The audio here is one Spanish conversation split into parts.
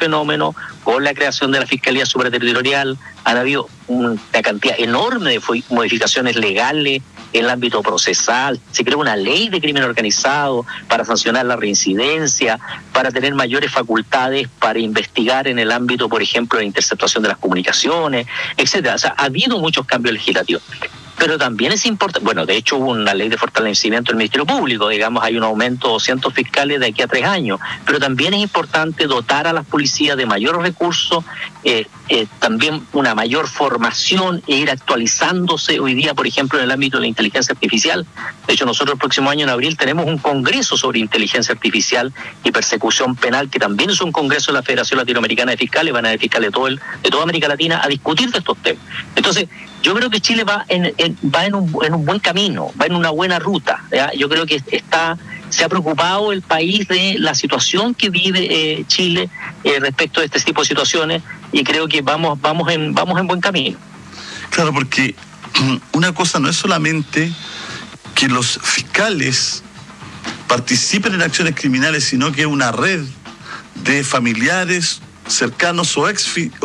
fenómeno, con la creación de la Fiscalía Supraterritorial, han habido una cantidad enorme de modificaciones legales en el ámbito procesal. Se creó una ley de crimen organizado para sancionar la reincidencia, para tener mayores facultades para investigar en el ámbito, por ejemplo, de interceptación de las comunicaciones, etcétera. O sea, ha habido muchos cambios legislativos. Pero también es importante, bueno, de hecho hubo una ley de fortalecimiento del Ministerio Público, digamos, hay un aumento de 200 fiscales de aquí a 3 años, pero también es importante dotar a las policías de mayores recursos, también una mayor formación e ir actualizándose hoy día, por ejemplo, en el ámbito de la inteligencia artificial. De hecho, nosotros el próximo año, en abril, tenemos un congreso sobre inteligencia artificial y persecución penal, que también es un congreso de la Federación Latinoamericana de Fiscales, van a haber fiscales de toda América Latina a discutir de estos temas. Entonces, yo creo que Chile va en un buen camino, va en una buena ruta, ¿ya? Yo creo que se ha preocupado el país de la situación que vive Chile respecto a este tipo de situaciones, y creo que vamos en buen camino. Claro, porque una cosa no es solamente que los fiscales participen en acciones criminales, sino que una red de familiares cercanos o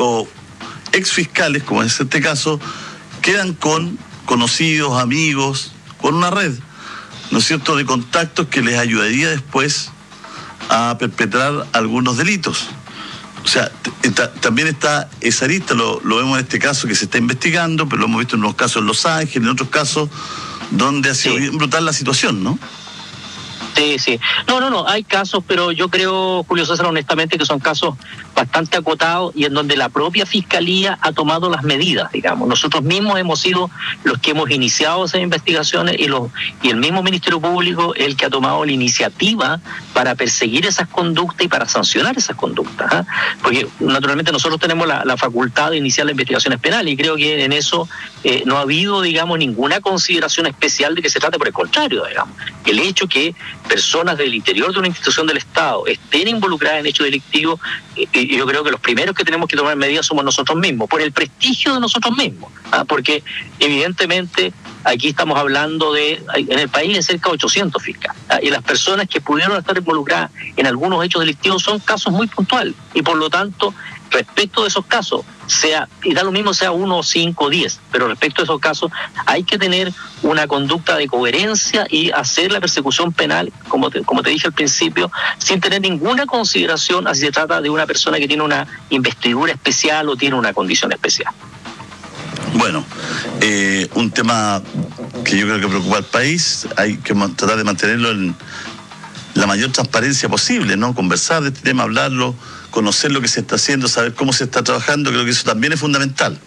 ex fiscales, como es este caso, quedan con conocidos, amigos, con una red, ¿no es cierto?, de contactos que les ayudaría después a perpetrar algunos delitos. O sea, también está esa arista, lo vemos en este caso que se está investigando, pero lo hemos visto en unos casos en Los Ángeles, en otros casos donde ha sido bien brutal la situación, ¿no? Sí. No, hay casos, pero yo creo, Julio César, honestamente, que son casos bastante acotados y en donde la propia Fiscalía ha tomado las medidas, digamos. Nosotros mismos hemos sido los que hemos iniciado esas investigaciones y el mismo Ministerio Público el que ha tomado la iniciativa para perseguir esas conductas y para sancionar esas conductas, ¿eh? Porque naturalmente nosotros tenemos la facultad de iniciar las investigaciones penales y creo que en eso no ha habido, digamos, ninguna consideración especial de que se trate, por el contrario, digamos. El hecho que personas del interior de una institución del Estado estén involucradas en hechos delictivos, y yo creo que los primeros que tenemos que tomar medidas somos nosotros mismos, por el prestigio de nosotros mismos, porque evidentemente aquí estamos hablando en el país de cerca de 800 fiscales, y las personas que pudieron estar involucradas en algunos hechos delictivos son casos muy puntuales, y por lo tanto, respecto de esos casos, y da lo mismo sea 1, 5, 10, pero respecto a esos casos hay que tener una conducta de coherencia y hacer la persecución penal, como te dije al principio, sin tener ninguna consideración a si se trata de una persona que tiene una investidura especial o tiene una condición especial. Bueno, un tema que yo creo que preocupa al país, hay que tratar de mantenerlo en la mayor transparencia posible, ¿no? Conversar de este tema, hablarlo, conocer lo que se está haciendo, saber cómo se está trabajando, creo que eso también es fundamental.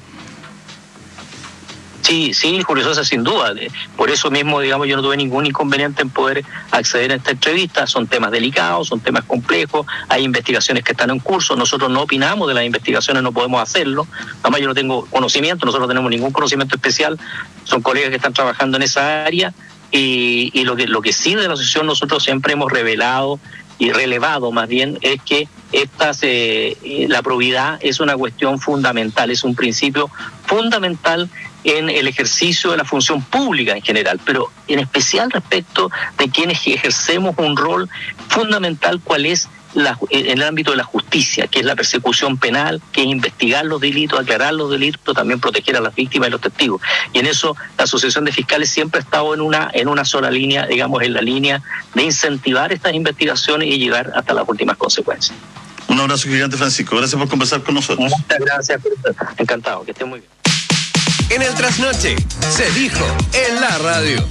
Sí, Julio César, sin duda. Por eso mismo, digamos, yo no tuve ningún inconveniente en poder acceder a esta entrevista. Son temas delicados, son temas complejos, hay investigaciones que están en curso. Nosotros no opinamos de las investigaciones, no podemos hacerlo. Además, yo no tengo conocimiento, nosotros no tenemos ningún conocimiento especial. Son colegas que están trabajando en esa área. Y lo que sí de la asociación nosotros siempre hemos revelado y relevado más bien es que la probidad es una cuestión fundamental, es un principio fundamental en el ejercicio de la función pública en general, pero en especial respecto de quienes ejercemos un rol fundamental, cuál es en el ámbito de la justicia, que es la persecución penal, que es investigar los delitos, aclarar los delitos, también proteger a las víctimas y los testigos. Y en eso la Asociación de Fiscales siempre ha estado en una sola línea, digamos, en la línea de incentivar estas investigaciones y llegar hasta las últimas consecuencias. Un abrazo gigante, Francisco. Gracias por conversar con nosotros. Muchas gracias. Encantado. Que estén muy bien. En el Trasnoche se dijo en la radio.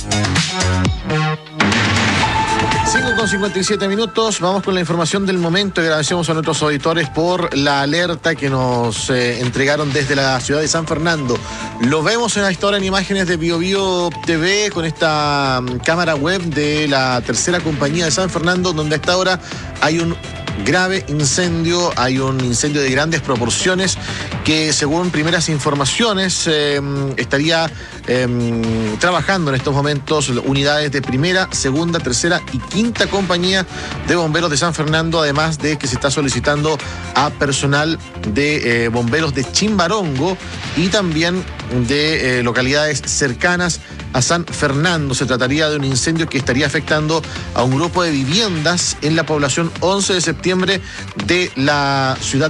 5:57, vamos con la información del momento. Agradecemos a nuestros auditores por la alerta que nos entregaron desde la ciudad de San Fernando. Lo vemos en esta hora en imágenes de BioBio TV con esta cámara web de la tercera compañía de San Fernando, donde a esta hora hay un grave incendio, hay un incendio de grandes proporciones que según primeras informaciones estaría trabajando en estos momentos unidades de primera, segunda, tercera y quinta compañía de bomberos de San Fernando, además de que se está solicitando a personal de bomberos de Chimbarongo y también de localidades cercanas a San Fernando. Se trataría de un incendio que estaría afectando a un grupo de viviendas en la población 11 de septiembre de la ciudad